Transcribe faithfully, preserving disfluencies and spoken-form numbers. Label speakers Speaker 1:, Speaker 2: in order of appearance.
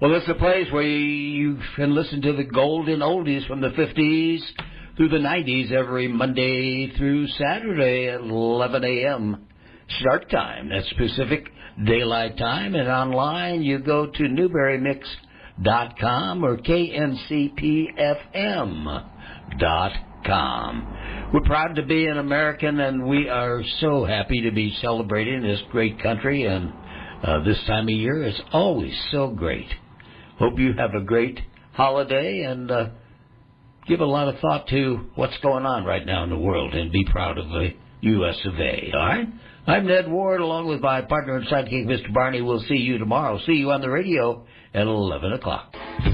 Speaker 1: Well, it's a place where you can listen to the golden oldies from the fifties through the nineties every Monday through Saturday at eleven a.m. start time. That's Pacific Daylight Time. And online, you go to newberry mix dot com or K N C P F M dot com. We're proud to be an American, and we are so happy to be celebrating this great country. And uh, this time of year is always so great. Hope you have a great holiday, and uh, give a lot of thought to what's going on right now in the world, and be proud of the U S of A. All right? I'm Ned Ward, along with my partner and sidekick, Mister Barney. We'll see you tomorrow. See you on the radio at eleven o'clock.